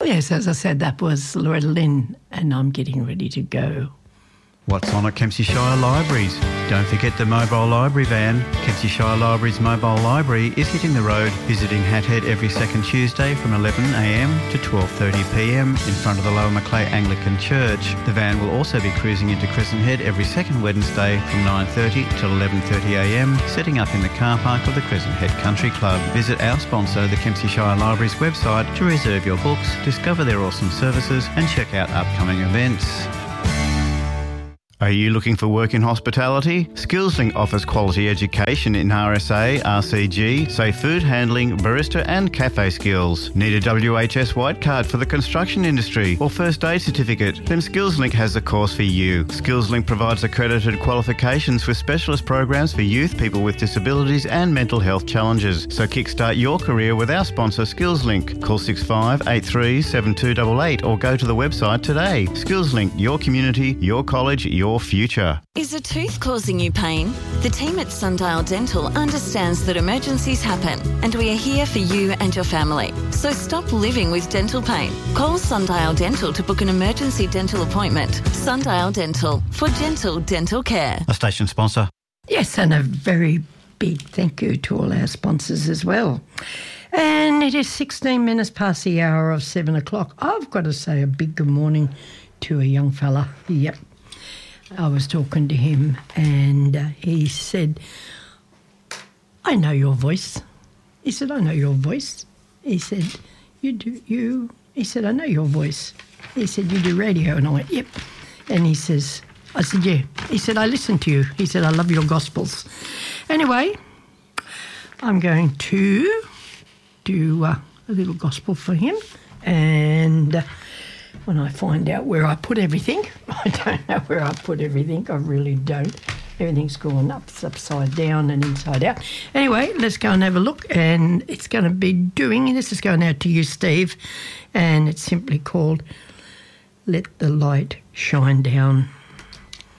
Yes, as I said, that was Loretta Lynn, and I'm getting ready to go. What's on at Kempsey Shire Libraries? Don't forget the mobile library van. Kempsey Shire Libraries mobile library is hitting the road, visiting Hathead every second Tuesday from 11am to 12:30pm in front of the Lower Macleay Anglican Church. The van will also be cruising into Crescent Head every second Wednesday from 9:30 till 11:30am, setting up in the car park of the Crescent Head Country Club. Visit our sponsor, the Kempsey Shire Libraries website to reserve your books, discover their awesome services and check out upcoming events. Are you looking for work in hospitality? SkillsLink offers quality education in RSA, RCG, safe food handling, barista and cafe skills. Need a WHS white card for the construction industry or first aid certificate? Then SkillsLink has a course for you. SkillsLink provides accredited qualifications with specialist programs for youth, people with disabilities and mental health challenges. So kickstart your career with our sponsor SkillsLink. Call 6583 7288 or go to the website today. SkillsLink, your community, your college, your future. Is a tooth causing you pain? The team at Sundial Dental understands that emergencies happen and we are here for you and your family. So stop living with dental pain. Call Sundial Dental to book an emergency dental appointment. Sundial Dental, for gentle dental care. A station sponsor. Yes, and a very big thank you to all our sponsors as well. And it is 16 minutes past the hour of 7 o'clock. I've got to say a big good morning to a young fella. Yep. I was talking to him and he said, I know your voice. He said, I know your voice. He said, He said, I know your voice. He said, you do radio? And I went, yep. And he says, I said, yeah. He said, I listen to you. He said, I love your gospels. Anyway, I'm going to do a little gospel for him and when I find out where I put everything. I don't know where I put everything. I really don't. Everything's gone upside down and inside out. Anyway, let's go and have a look. And it's going to be this is going out to you, Steve. And it's simply called Let the Light Shine Down.